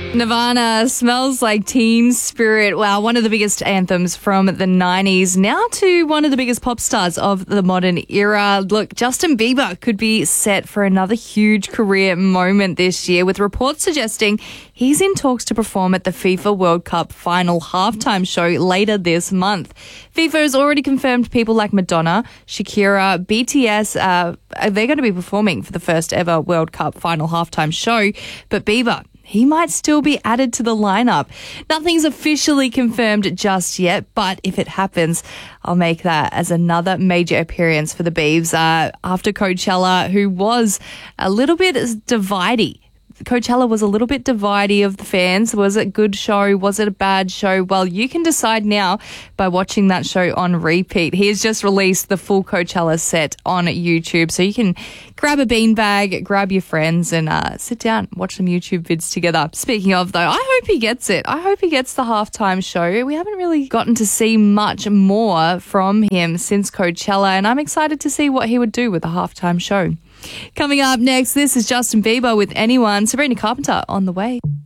Nirvana, Smells Like Teen Spirit. Wow, one of the biggest anthems from the 90s. Now to one of the biggest pop stars of the modern era. Look, Justin Bieber could be set for another huge career moment this year, with reports suggesting he's in talks to perform at the FIFA World Cup final halftime show later this month. FIFA has already confirmed people like Madonna, Shakira, BTS, they're going to be performing for the first ever World Cup final halftime show. But Bieber, he might still be added to the lineup. Nothing's officially confirmed just yet, but if it happens, I'll make that as another major appearance for the Biebs after Coachella, who was a little bit dividey. Coachella was a little bit dividey of the fans. Was it a good show? Was it a bad show? Well, you can decide now by watching that show on repeat. He has just released the full Coachella set on YouTube, so you can grab a beanbag, grab your friends, and sit down, watch some YouTube vids together. Speaking of, though, I hope he gets it. I hope he gets the halftime show. We haven't really gotten to see much more from him since Coachella, and I'm excited to see what he would do with a halftime show. Coming up next, this is Justin Bieber with Anyone. Sabrina Carpenter on the way.